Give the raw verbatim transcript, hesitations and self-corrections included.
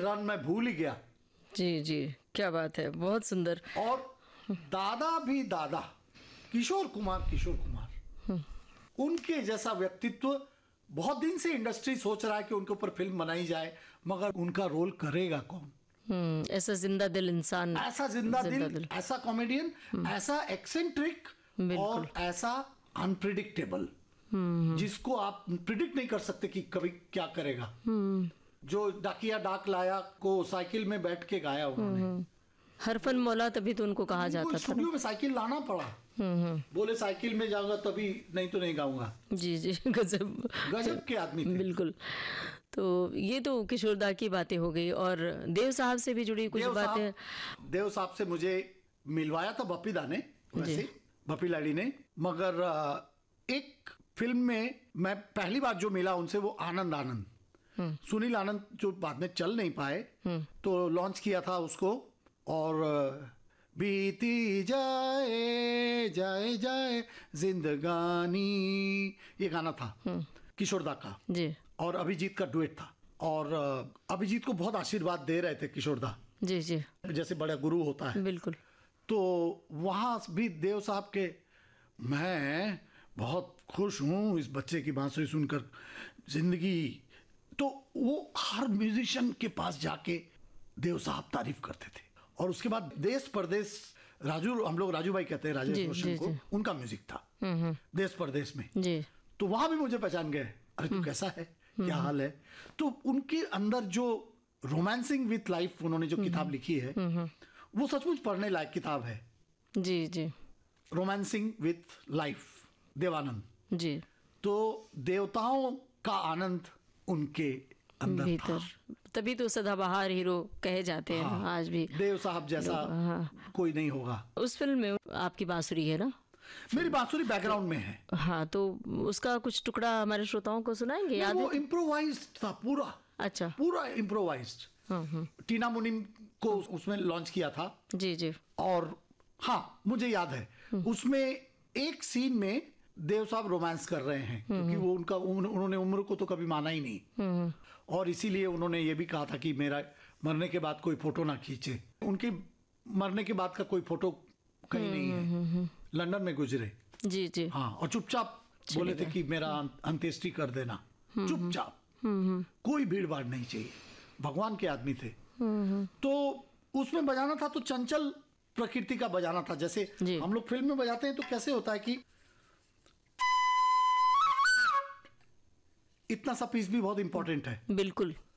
Run मैं भूल ही गया। जी जी, क्या बात है, बहुत सुंदर। और दादा भी दादा किशोर कुमार किशोर कुमार उनके जैसा व्यक्तित्व बहुत दिन से इंडस्ट्री सोच रहा है कि उनके ऊपर फिल्म बनाई जाए, मगर उनका रोल करेगा कौन? हम्म ऐसा जिंदा दिल इंसान, ऐसा जिंदा, जिंदा दिल, दिल, ऐसा कॉमेडियन, ऐसा एक्सेंट्रिक और ऐसा अनप्रिडिक्टेबल, जिसको आप प्रिडिक्ट नहीं कर सकते कि कभी क्या करेगा। जो डाकिया डाक लाया को साइकिल में बैठ के गाया उन्होंने, हरफन मौला, तभी तो उनको कहा जाता था। स्टूडियो में साइकिल लाना पड़ा, बोले साइकिल में जाऊंगा तभी, नहीं तो नहीं गाऊंगा। जी जी, गजब गजब के आदमी थे। बिल्कुल। तो ये तो किशोरदा की बातें हो गई, और देव साहब से भी जुड़ी कुछ बातें। देव साहब से मुझे मिलवाया था बप्पी दा ने, वैसे बप्पी लाड़ी ने, मगर एक फिल्म में मैं पहली बार जो मिला उनसे वो आनंद आनंद, सुनील आनंद जो बाद में चल नहीं पाए, तो लॉन्च किया था उसको, और बीती जाए जाए जाए जिंदगानी, ये गाना था किशोरदा का जी, और अभिजीत का डुएट था। और अभिजीत को बहुत आशीर्वाद दे रहे थे किशोरदा, जी जी, जैसे बड़ा गुरु होता है। बिल्कुल। तो वहां भी देव साहब के, मैं बहुत खुश हूं इस बच्चे की बांसुरी सुनकर जिंदगी, तो वो हर म्यूजिशियन के पास जाके देव साहब तारीफ करते थे। और उसके बाद देश परदेश, राजू, हम लोग राजू भाई कहते हैं राजेश रोशन को, उनका म्यूजिक था देश परदेश में जी। तो वहां भी मुझे पहचान गए, अरे तू कैसा है, क्या हाल है। तो उनके अंदर जो रोमांसिंग विथ लाइफ उन्होंने जो किताब लिखी है, वो सचमुच पढ़ने लायक किताब है। जी जी, रोमांसिंग विथ लाइफ, देवानंद जी। तो देवताओं का आनंद उनके अंदर था, तभी तो सदाबहार हीरो कहे जाते हैं। हाँ, आज भी देव साहब जैसा हाँ, कोई नहीं होगा। उस फिल्म में आपकी बांसुरी है ना? मेरी बांसुरी बैकग्राउंड में है। हाँ, तो उसका कुछ टुकड़ा हमारे श्रोताओं को सुनाएंगे? याद वो इम्प्रोवाइज्ड था पूरा। अच्छा, पूरा इम्प्रोवाइज्ड। टीना मुनीम को उसमें लॉन्च किया था। जी जी। और हाँ, मुझे याद है उसमें एक सीन में देव साहब रोमांस कर रहे हैं, क्योंकि वो उनका उन्होंने उम्र को तो कभी माना ही नहीं, और इसीलिए उन्होंने ये भी कहा था कि मेरा मरने के बाद कोई फोटो ना खींचे। उनके मरने के बाद का कोई फोटो कहीं नहीं है, लंदन में गुजरे। जी जी। हाँ, और चुपचाप बोले थे कि मेरा अंत्येष्टि कर देना, चुपचाप, कोई भीड़ भाड़ नहीं चाहिए, भगवान के आदमी थे। तो उसमें बजाना था तो चंचल प्रकृति का बजाना था, जैसे हम लोग फिल्म में बजाते हैं तो कैसे होता है कि इतना सा पीस भी बहुत इंपॉर्टेंट है। बिल्कुल।